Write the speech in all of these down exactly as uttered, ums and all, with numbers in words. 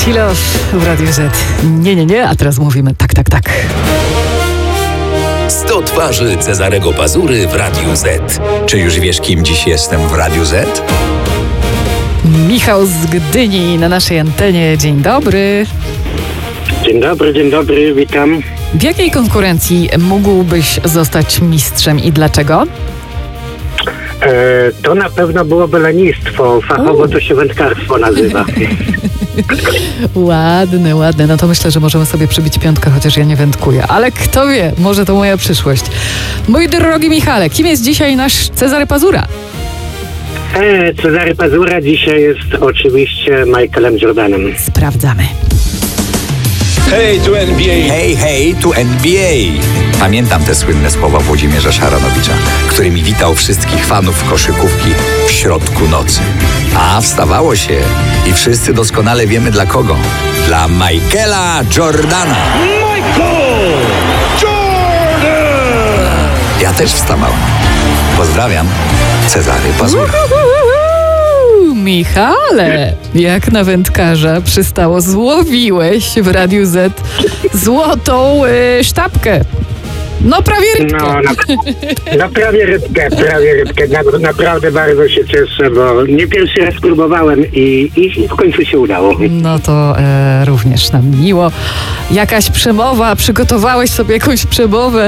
Love w Radiu Z. Nie, nie, nie, a teraz mówimy tak, tak, tak. sto twarzy Cezarego Pazury w Radiu Z. Czy już wiesz, kim dziś jestem w Radiu Z? Michał z Gdyni na naszej antenie. Dzień dobry. Dzień dobry, dzień dobry, witam. W jakiej konkurencji mógłbyś zostać mistrzem i dlaczego? E, to na pewno byłoby lenistwo, fachowo to się wędkarstwo nazywa. Ładne, ładne. No to myślę, że możemy sobie przybić piątkę, chociaż ja nie wędkuję. Ale kto wie, może to moja przyszłość. Mój drogi Michale, kim jest dzisiaj nasz Cezary Pazura? E, Cezary Pazura dzisiaj jest oczywiście Michaelem Jordanem. Sprawdzamy. Hej, tu N B A! Hej, hej, tu N B A! Pamiętam te słynne słowa Włodzimierza Szaranowicza, którymi witał wszystkich fanów koszykówki w środku nocy. A wstawało się i wszyscy doskonale wiemy dla kogo. Dla Michaela Jordana. Michael Jordan! Ja też wstawałem. Pozdrawiam, Cezary Pazura. Michale, jak na wędkarza przystało, złowiłeś w Radiu Z złotą y, sztabkę. No prawie rybkę. No, na, no prawie rybkę, prawie rybkę. Na, naprawdę bardzo się cieszę, bo nie pierwszy raz próbowałem i, i w końcu się udało. No to e, również nam miło. Jakaś przemowa, przygotowałeś sobie jakąś przemowę?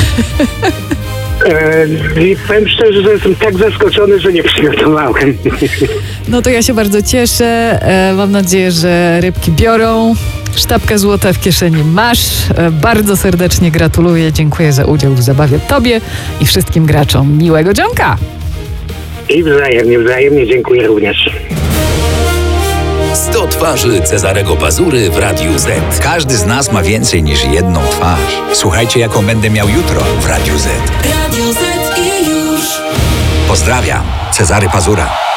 E, I powiem szczerze, że jestem tak zaskoczony, że nie przygotowałem. No to ja się bardzo cieszę. E, mam nadzieję, że rybki biorą. Sztabkę złota w kieszeni masz. E, bardzo serdecznie gratuluję. Dziękuję za udział w zabawie tobie i wszystkim graczom. Miłego dzionka! I wzajemnie, wzajemnie dziękuję również. sto twarzy Cezarego Pazury w Radiu Z. Każdy z nas ma więcej niż jedną twarz. Słuchajcie, jaką będę miał jutro w Radiu Z. Radio Z i już. Pozdrawiam, Cezary Pazura.